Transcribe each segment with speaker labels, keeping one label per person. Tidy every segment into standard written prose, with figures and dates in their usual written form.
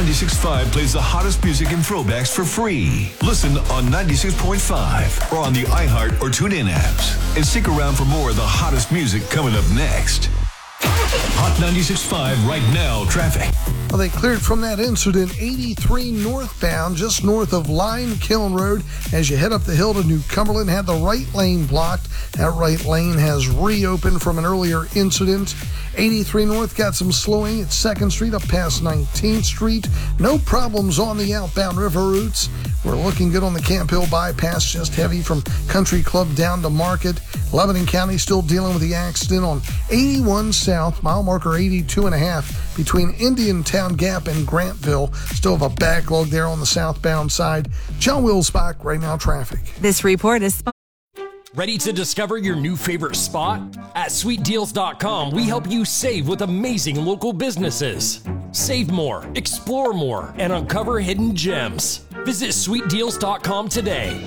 Speaker 1: 96.5 plays the hottest music and throwbacks for free. Listen on 96.5 or on the iHeart or TuneIn apps. And stick around for more of the hottest music coming up next. Hot 96.5 right now, traffic.
Speaker 2: Well, they cleared from that incident 83 northbound, just north of Lime Kiln Road. As you head up the hill to New Cumberland, had the right lane blocked. That right lane has reopened from an earlier incident. 83 north got some slowing at 2nd Street up past 19th Street. No problems on the outbound river routes. We're looking good on the Camp Hill bypass, just heavy from Country Club down to Market. Lebanon County still dealing with the accident on 81 South, mile marker 82.5 between Indiantown Gap and Grantville. Still have a backlog there on the southbound side. John Wilsbach, right now traffic.
Speaker 3: This report is...
Speaker 4: Ready to discover your new favorite spot? At SweetDeals.com, we help you save with amazing local businesses. Save more, explore more, and uncover hidden gems. Visit SweetDeals.com today.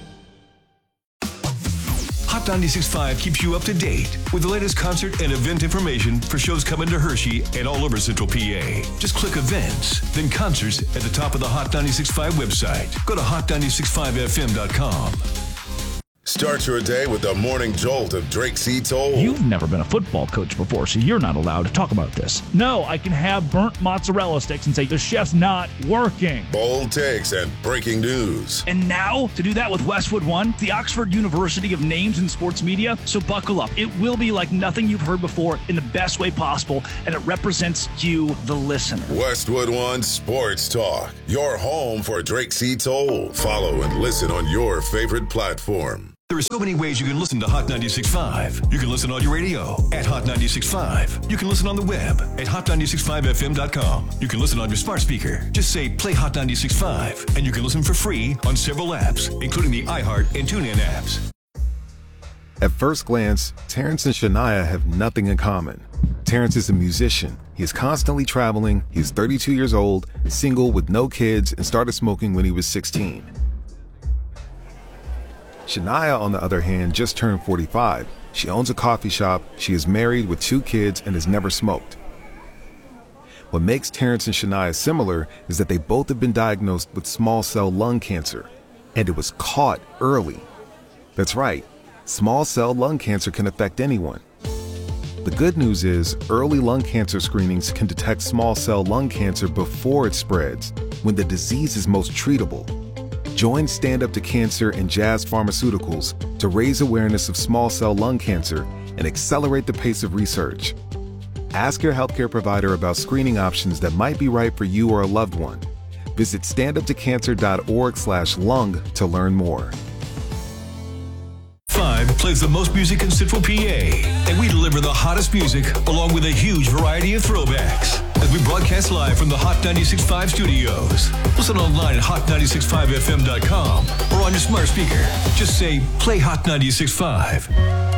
Speaker 1: Hot 96.5 keeps you up to date with the latest concert and event information for shows coming to Hershey and all over Central PA. Just click events, then concerts at the top of the Hot 96.5 website. Go to hot965fm.com.
Speaker 5: Start your day with the morning jolt of Drake C. Toll.
Speaker 6: You've never been a football coach before, so you're not allowed to talk about this. No, I can have burnt mozzarella sticks and say the chef's not working.
Speaker 5: Bold takes and breaking news.
Speaker 6: And now, to do that with Westwood One, the Oxford University of Names in Sports Media. So buckle up. It will be like nothing you've heard before in the best way possible, and it represents you, the listener.
Speaker 5: Westwood One Sports Talk, your home for Drake C. Toll. Follow and listen on your favorite platform.
Speaker 1: There are so many ways you can listen to Hot 96.5. You can listen on your radio at Hot 96.5. You can listen on the web at hot965fm.com. You can listen on your smart speaker. Just say play Hot 96.5, and you can listen for free on several apps, including the iHeart and TuneIn apps.
Speaker 7: At first glance, Terrence and Shania have nothing in common. Terrence is a musician. He is constantly traveling. He's 32 years old, single with no kids, and started smoking when he was 16. Shania, on the other hand, just turned 45. She owns a coffee shop, she is married with 2 kids, and has never smoked. What makes Terrence and Shania similar is that they both have been diagnosed with small cell lung cancer, and it was caught early. That's right, small cell lung cancer can affect anyone. The good news is early lung cancer screenings can detect small cell lung cancer before it spreads, when the disease is most treatable. Join Stand Up to Cancer and Jazz Pharmaceuticals to raise awareness of small cell lung cancer and accelerate the pace of research. Ask your healthcare provider about screening options that might be right for you or a loved one. Visit standuptocancer.org/lung to learn more.
Speaker 1: 5 plays the most music in Central PA, and we deliver the hottest music along with a huge variety of throwbacks as we broadcast live from the Hot 96.5 studios. Listen online at hot965fm.com or on your smart speaker. Just say, play Hot 96.5.